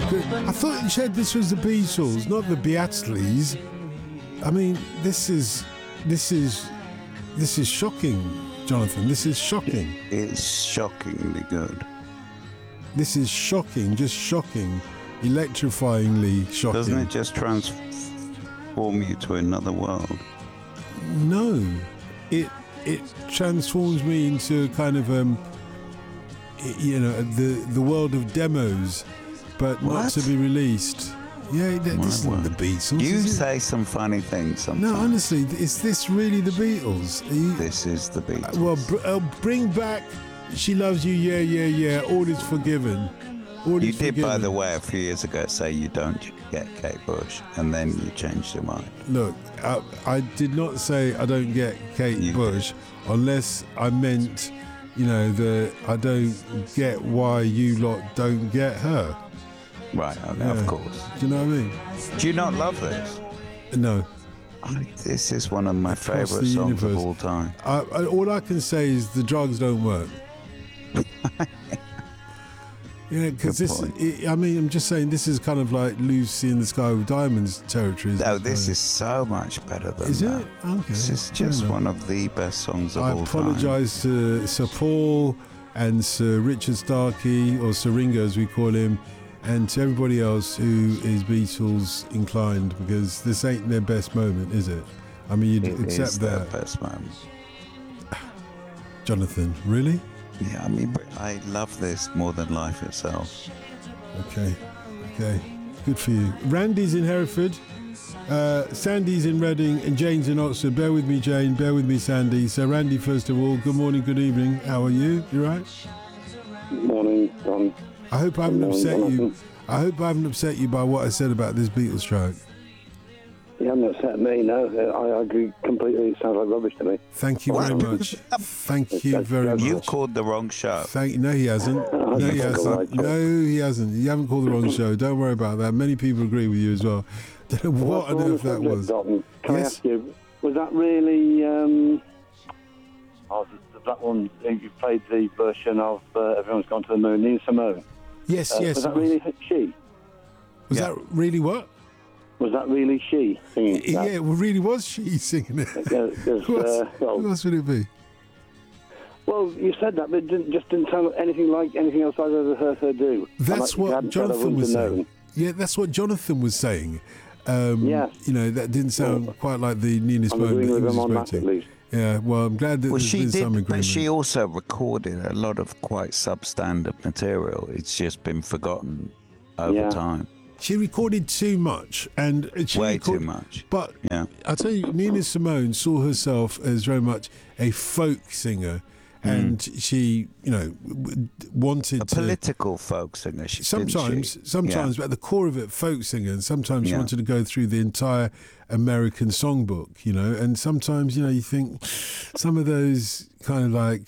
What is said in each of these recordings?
I thought you said this was the Beatles, not the Beatles. I mean, this is shocking, Jonathan. This is shocking. It's shockingly good. This is shocking, just shocking, electrifyingly shocking. Doesn't it just transform you to another world? No, it transforms me into kind of the world of demos, but not to be released. Yeah, this isn't the Beatles. You say some funny things sometimes. No, honestly, is this really the Beatles? This is the Beatles. Well, bring back She Loves You, yeah, yeah, yeah, All Is Forgiven. You did, by the way, a few years ago say you don't get Kate Bush, and then you changed your mind. Look, I did not say I don't get Kate Bush, unless I meant, I don't get why you lot don't get her. Right, okay, of course. Do you know what I mean? Do you not love this? No. This is one of my favourite songs of all time. All I can say is the drugs don't work. Yeah, because I'm just saying this is kind of like Lucy in the Sky with Diamonds territory. No, this is so much better than that. Is it? Okay. This is just one of the best songs of all time. I apologise to Sir Paul and Sir Richard Starkey, or Sir Ringo as we call him, and to everybody else who is Beatles inclined, because this ain't their best moment, is it? I mean, you'd accept that. It is their best moment. Jonathan, really? Yeah, I mean, I love this more than life itself. Okay, good for you. Randy's in Hereford, Sandy's in Reading, and Jane's in Oxford. Bear with me, Jane, bear with me, Sandy. So Randy, first of all, good morning, good evening. How are you? You right? Good morning, Don. I hope I haven't upset you. I hope I haven't upset you by what I said about this Beatles strike. You haven't upset me, no. I agree completely. It sounds like rubbish to me. Thank you very much. Thank you very much. You've called the wrong show. No, he hasn't. No, he hasn't. No, he hasn't. You haven't called the wrong show. Don't worry about that. Many people agree with you as well. Don't know what on earth that was. Can I ask you, was that really... that one, you played the version of Everyone's Gone to the Moon, Nina Simone? Yes. Was that really she? Was that really what? Was that really she singing that? Yeah, it really was she singing it. Who else would it be? Well, you said that, but it just didn't sound anything like anything else I've ever heard her do. That's what Jonathan was saying. Yeah, that's what Jonathan was saying. That didn't sound quite like the Nina Simone that he was expecting. Yeah, well, I'm glad that there's been some agreement. But she also recorded a lot of quite substandard material. It's just been forgotten over time. She recorded too much, and way too much. But I tell you, Nina Simone saw herself as very much a folk singer, and she, wanted a political folk singer. Sometimes, but at the core of it, folk singer, and sometimes she wanted to go through the entire American songbook, and sometimes, you think some of those kind of like.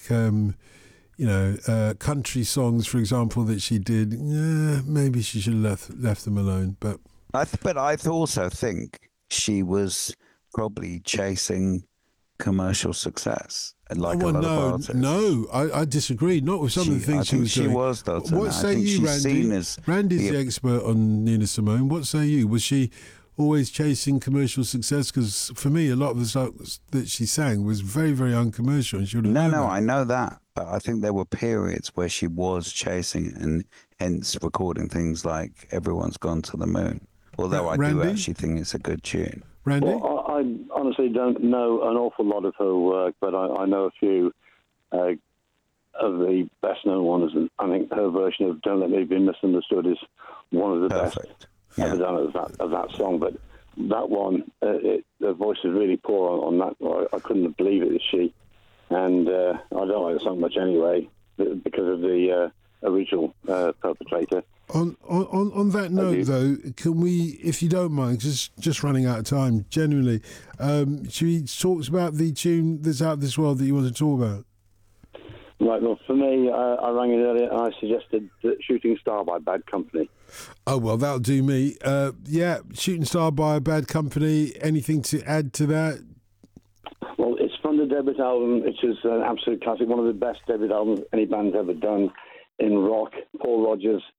Country songs, for example, that she did, maybe she should have left them alone. But I also think she was probably chasing commercial success, like a lot of artists. No, I disagree. Not with some of the things she was doing. She was, though. What say you, Randy? Randy's the expert on Nina Simone. What say you? Was she always chasing commercial success? Because for me, a lot of the songs that she sang was very, very uncommercial. And she I know that. But I think there were periods where she was chasing it, and hence recording things like Everyone's Gone to the Moon. Although I do actually think it's a good tune. Randy? Well, I honestly don't know an awful lot of her work, but I know a few of the best-known ones, and I think her version of Don't Let Me Be Misunderstood is one of the best ever done of that song. But that one, the voice is really poor on that. I couldn't believe it was she. And I don't like the song much anyway because of the original perpetrator. On that note, though, can we, if you don't mind, just running out of time, genuinely, she talks about the tune that's out of this world that you want to talk about. Right, well, for me, I rang in earlier and I suggested Shooting Star by Bad Company. Oh, well, that'll do me. Shooting Star by Bad Company. Anything to add to that? Well, it's from the debut album, which is an absolute classic, one of the best debut albums any band's ever done in rock. Paul Rodgers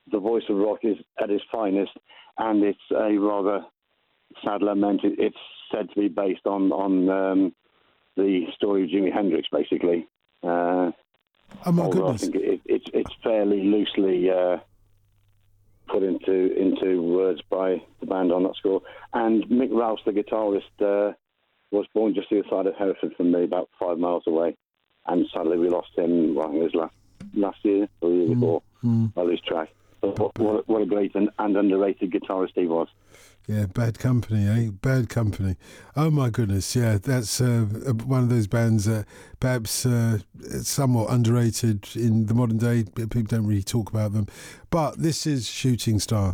the voice of rock is at its finest, and it's a rather sad lament. It's said to be based on the story of Jimi Hendrix, basically. Oh my goodness! I think it's fairly loosely put into words by the band on that score. And Mick Rouse, the guitarist, was born just the other side of Hereford from me, about 5 miles away. And sadly, we lost him. I think it was last year or the year before. I lose track. But what a great and underrated guitarist he was. Yeah, Bad Company, eh? Bad Company. Oh my goodness, yeah, that's one of those bands that perhaps somewhat underrated in the modern day. People don't really talk about them. But this is Shooting Star.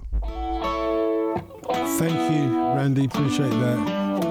Thank you, Randy, appreciate that.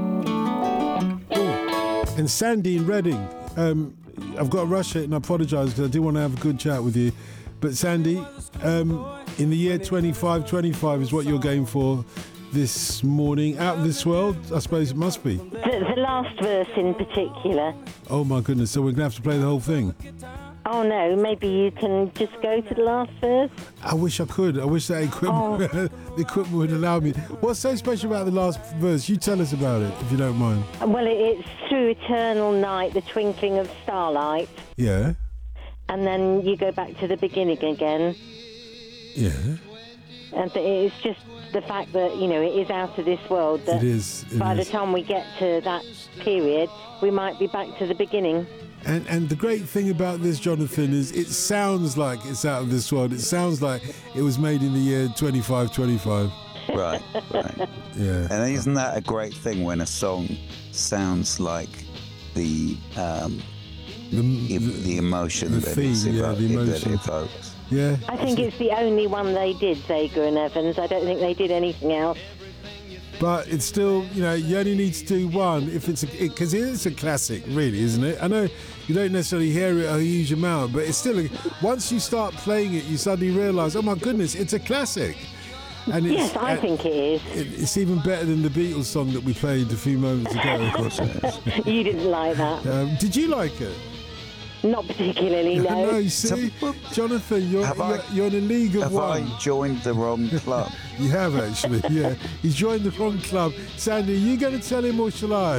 Ooh. And Sandy in Reading. I've got to rush it and I apologise because I do want to have a good chat with you. But Sandy, in the year 2525 is what you're going for this morning. Out of this world, I suppose it must be. The last verse in particular. Oh my goodness, so we're going to have to play the whole thing? Oh no, maybe you can just go to the last verse? I wish I could. I wish that equipment, the equipment would allow me. What's so special about the last verse? You tell us about it, if you don't mind. Well, it's through eternal night, the twinkling of starlight. Yeah. And then you go back to the beginning again. Yeah. And it's just the fact that, you know, it is out of this world. That it is. By the time we get to that period, we might be back to the beginning. And the great thing about this, Jonathan, is it sounds like it's out of this world. It sounds like it was made in the year 2525. Right. Yeah. And isn't that a great thing when a song sounds like the emotion the that, theme, that it evokes? Yeah. I think it's the only one they did, Zager and Evans. I don't think they did anything else. But it's still, you know, you only need to do one if it's because it is a classic, really, isn't it? I know you don't necessarily hear it a huge amount, but it's still once you start playing it, you suddenly realise, oh my goodness, it's a classic. And it's, yes, I think it is. It's even better than the Beatles song that we played a few moments ago. You didn't like that. Did you like it? Not particularly, no. No, you see, Jonathan, you're in a league of one. Have I joined the wrong club? You have actually, yeah. He's joined the wrong club. Sandy, are you going to tell him or shall I?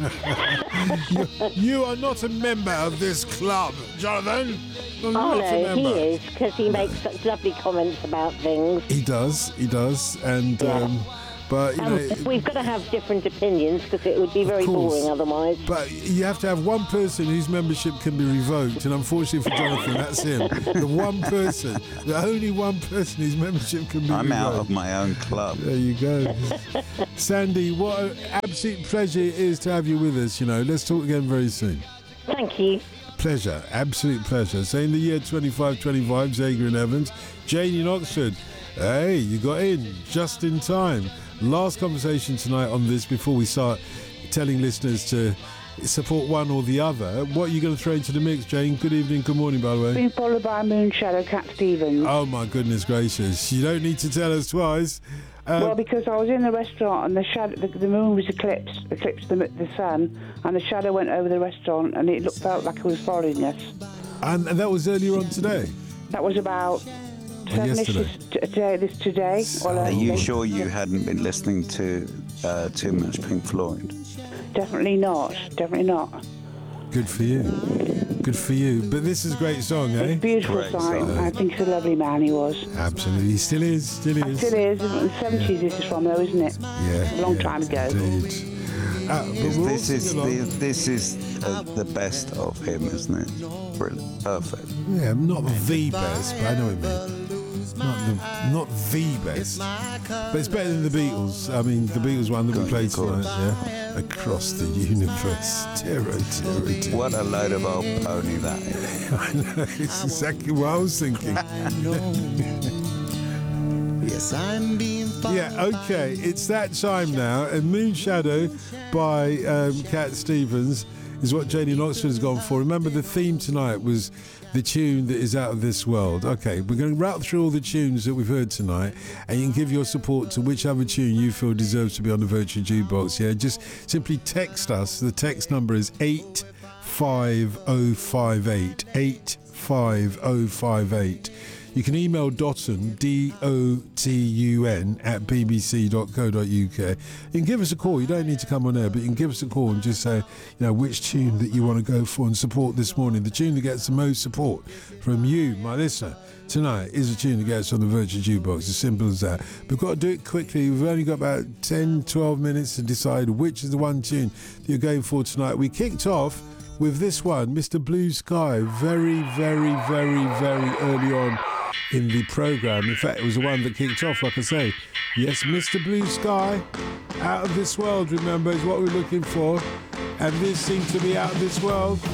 you are not a member of this club, Jonathan. Oh no, he is, because he makes such lovely comments about things. He does, and but you know, we've got to have different opinions because it would be very boring otherwise. But you have to have one person whose membership can be revoked, and unfortunately for Jonathan, that's him. The one person, the only one person whose membership can be revoked. I'm out of my own club. There you go. Sandy, what an absolute pleasure it is to have you with us. You know, let's talk again very soon. Thank you. Pleasure, absolute pleasure. So in the year 2525, Zager and Evans, Jane in Oxford. Hey, you got in just in time. Last conversation tonight on this before we start telling listeners to support one or the other. What are you going to throw into the mix, Jane? Good evening, good morning, by the way. Been followed by Moonshadow, Cat Stevens. Oh my goodness gracious! You don't need to tell us twice. Well, because I was in the restaurant and the moon was eclipsed the sun, and the shadow went over the restaurant, and it felt like it was following us. And that was earlier on today. That was about. Today. Are you sure you hadn't been listening to too much Pink Floyd? Definitely not. Good for you. But this is a great song, eh? It's a beautiful song. I think he's a lovely man, he was. Absolutely. He still is. Still is. In the 70s this is from, though, isn't it? Yeah. A long time ago. Indeed. This is the best of him, isn't it? Brilliant. Perfect. Yeah, not the best, but I know what you mean. Not the best, but it's better than the Beatles. I mean, the Beatles one that we played tonight, yeah. Across the universe, terror. What a load of old pony that is. I know, it's exactly what I was thinking. Yes, I'm being followed. Yeah, okay, it's that time now, and Moonshadow by Cat Stevens is what Janie in Oxford has gone for. Remember, the theme tonight was the tune that is out of this world. Okay, we're going to route through all the tunes that we've heard tonight, and you can give your support to whichever tune you feel deserves to be on the Virtual Jukebox. Yeah, just simply text us. The text number is 85058. 85058. You can email Dotun, DOTUN, at bbc.co.uk. You can give us a call. You don't need to come on air, but you can give us a call and just say, which tune that you want to go for and support this morning. The tune that gets the most support from you, my listener, tonight is a tune that gets on the Virtual Jukebox. As simple as that. We've got to do it quickly. We've only got about 10, 12 minutes to decide which is the one tune that you're going for tonight. We kicked off with this one, Mr. Blue Sky, very, very, very, very early on in the programme. In fact, it was the one that kicked off, like I say. Yes, Mr. Blue Sky, Out of This World, remember, is what we're looking for. And this seems to be out of this world.